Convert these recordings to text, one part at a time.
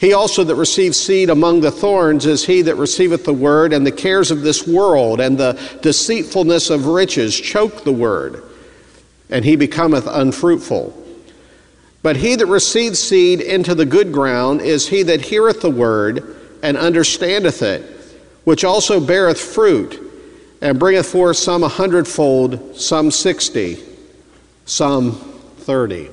He also that receives seed among the thorns is he that receiveth the word, and the cares of this world and the deceitfulness of riches choke the word, and he becometh unfruitful. But he that receives seed into the good ground is he that heareth the word, and understandeth it, which also beareth fruit, and bringeth forth some 100-fold, some 60, some 30.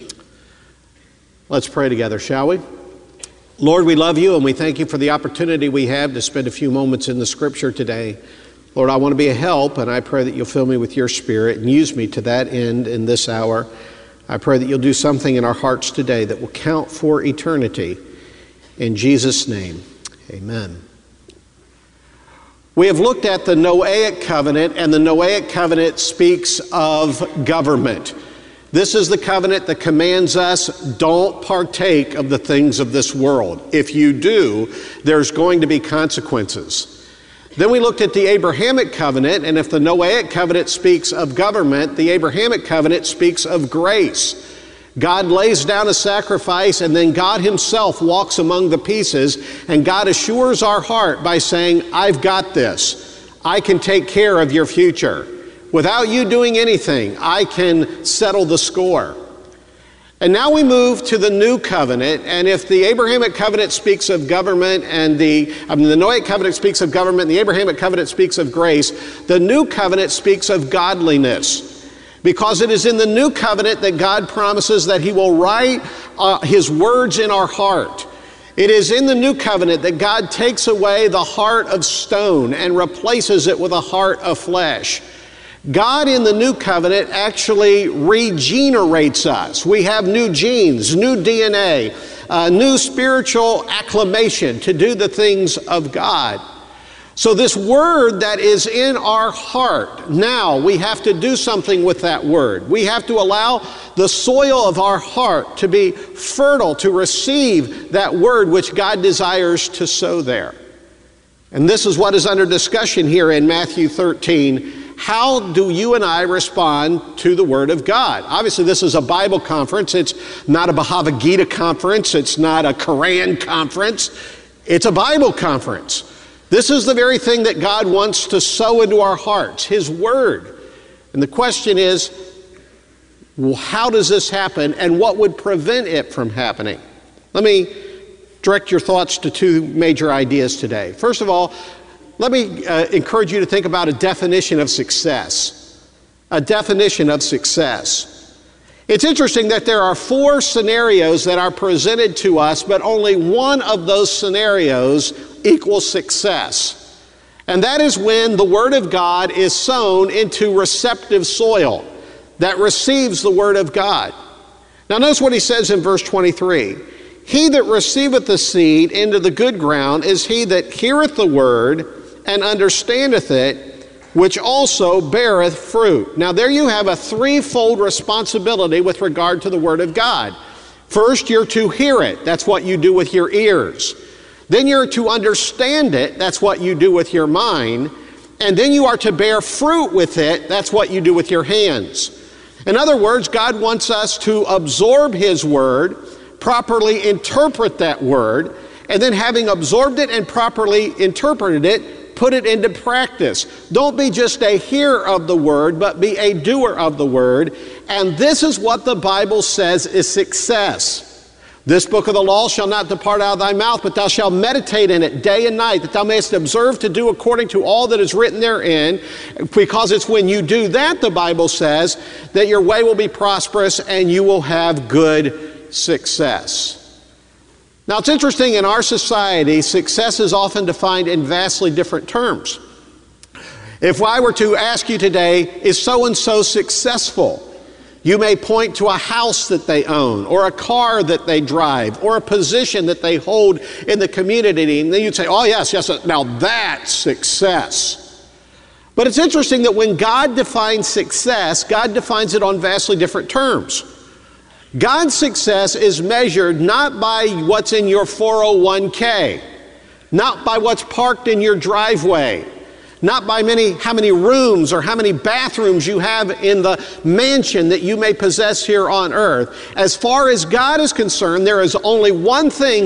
Let's pray together, shall we? Lord, we love you, and we thank you for the opportunity we have to spend a few moments in the Scripture today. Lord, I want to be a help, and I pray that you'll fill me with your Spirit and use me to that end in this hour. I pray that you'll do something in our hearts today that will count for eternity. In Jesus' name, amen. We have looked at the Noahic covenant, and the Noahic covenant speaks of government. This is the covenant that commands us, don't partake of the things of this world. If you do, there's going to be consequences. Then we looked at the Abrahamic covenant, and if the Noahic covenant speaks of government, the Abrahamic covenant speaks of grace. God lays down a sacrifice, and then God himself walks among the pieces, and God assures our heart by saying, I've got this. I can take care of your future. Without you doing anything, I can settle the score. And now we move to the new covenant, and if the Abrahamic covenant speaks of government and the Noahic covenant speaks of government, and the Abrahamic covenant speaks of grace, the new covenant speaks of godliness. Because it is in the new covenant that God promises that he will write his words in our heart. It is in the new covenant that God takes away the heart of stone and replaces it with a heart of flesh. God in the new covenant actually regenerates us. We have new genes, new DNA, new spiritual acclamation to do the things of God. So this word that is in our heart, now we have to do something with that word. We have to allow the soil of our heart to be fertile to receive that word which God desires to sow there. And this is what is under discussion here in Matthew 13. How do you and I respond to the Word of God? Obviously, this is a Bible conference. It's not a Bhagavad Gita conference. It's not a Quran conference. It's a Bible conference. This is the very thing that God wants to sow into our hearts, His Word. And the question is, well, how does this happen, and what would prevent it from happening? Let me direct your thoughts to two major ideas today. First of all, let me encourage you to think about a definition of success. A definition of success. It's interesting that there are 4 scenarios that are presented to us, but only one of those scenarios equals success. And that is when the Word of God is sown into receptive soil that receives the Word of God. Now notice what he says in verse 23. He that receiveth the seed into the good ground is he that heareth the Word and understandeth it, which also beareth fruit. Now there you have a threefold responsibility with regard to the Word of God. First, you're to hear it. That's what you do with your ears. Then you're to understand it. That's what you do with your mind. And then you are to bear fruit with it. That's what you do with your hands. In other words, God wants us to absorb His Word, properly interpret that Word, and then having absorbed it and properly interpreted it, put it into practice. Don't be just a hearer of the Word, but be a doer of the Word. And this is what the Bible says is success. This book of the law shall not depart out of thy mouth, but thou shalt meditate in it day and night, that thou mayest observe to do according to all that is written therein. Because it's when you do that, the Bible says, that your way will be prosperous and you will have good success. Now, it's interesting, in our society, success is often defined in vastly different terms. If I were to ask you today, is so-and-so successful? You may point to a house that they own, or a car that they drive, or a position that they hold in the community, and then you'd say, oh yes, now that's success. But it's interesting that when God defines success, God defines it on vastly different terms. God's success is measured not by what's in your 401k, not by what's parked in your driveway, not by how many rooms or how many bathrooms you have in the mansion that you may possess here on earth. As far as God is concerned, there is only one thing